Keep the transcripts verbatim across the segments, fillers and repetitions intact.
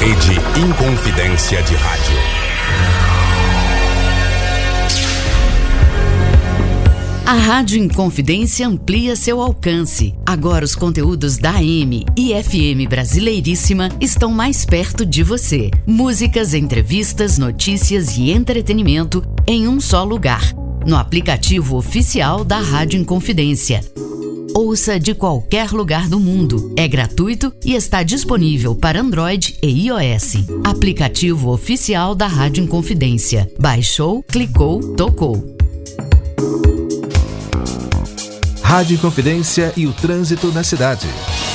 Rede Inconfidência de Rádio. A Rádio Inconfidência amplia seu alcance. Agora os conteúdos da A M e F M Brasileiríssima estão mais perto de você. Músicas, entrevistas, notícias e entretenimento em um só lugar. No aplicativo oficial da Rádio Inconfidência. Ouça de qualquer lugar do mundo. É gratuito e está disponível para Android e iOS. Aplicativo oficial da Rádio Inconfidência. Baixou, clicou, tocou. Rádio Inconfidência e o trânsito na cidade.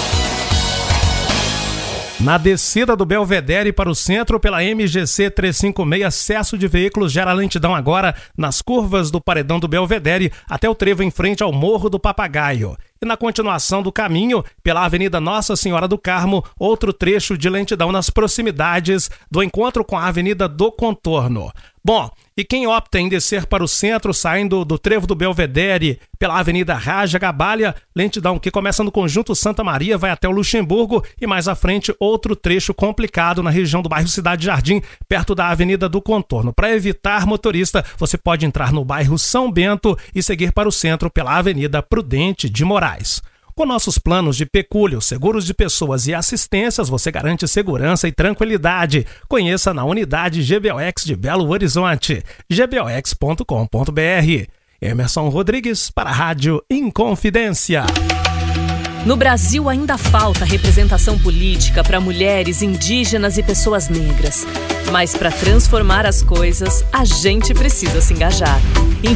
Na descida do Belvedere para o centro pela M G C trezentos e cinquenta e seis, excesso de veículos gera lentidão agora nas curvas do paredão do Belvedere até o trevo em frente ao Morro do Papagaio. E na continuação do caminho, pela Avenida Nossa Senhora do Carmo, outro trecho de lentidão nas proximidades do encontro com a Avenida do Contorno. Bom, e quem opta em descer para o centro, saindo do trevo do Belvedere pela Avenida Raja Gabalha, lentidão que começa no Conjunto Santa Maria, vai até o Luxemburgo e mais à frente outro trecho complicado na região do bairro Cidade Jardim, perto da Avenida do Contorno. Para evitar motorista, você pode entrar no bairro São Bento e seguir para o centro pela Avenida Prudente de Moraes. Com nossos planos de pecúlio, seguros de pessoas e assistências, você garante segurança e tranquilidade. Conheça na unidade G B O X de Belo Horizonte, g b o x ponto com ponto b r. Emerson Rodrigues para a Rádio Inconfidência. No Brasil ainda falta representação política para mulheres, indígenas e pessoas negras. Mas para transformar as coisas, a gente precisa se engajar.